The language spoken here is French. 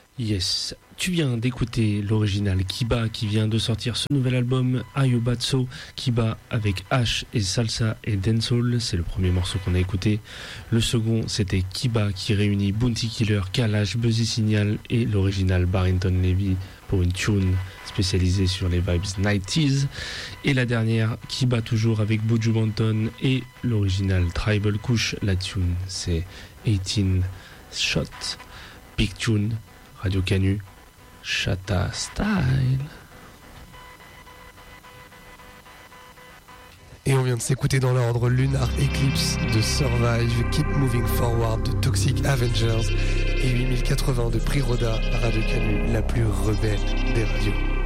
Yes, tu viens d'écouter l'original Kiba qui vient de sortir ce nouvel album Ayobatso. Kiba avec H et Salsa et Dancehall, c'est le premier morceau qu'on a écouté. Le second c'était Kiba qui réunit Bounty Killer, Kalash, Buzzy Signal et l'original Barrington Levy pour une tune spécialisée sur les vibes 90s. Et la dernière, Kiba toujours avec Buju Banton et l'original Tribal Kush. La tune c'est 18 Shot, Big Tune. Radio Canu, Chata Style. Et on vient de s'écouter dans l'ordre Lunar Eclipse de Survive, Keep Moving Forward de Toxic Avengers et 8080 de Priroda, Radio Canu, la plus rebelle des radios.